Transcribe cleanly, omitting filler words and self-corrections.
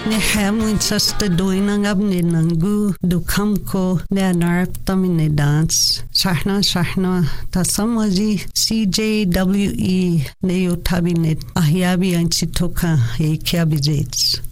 Ne muitas te doinangab ne nangu do kamko ne anarptam ne dance. Sahna ta samaji CJWE ne yotabinet ahyabi anchitoka e kiabizets.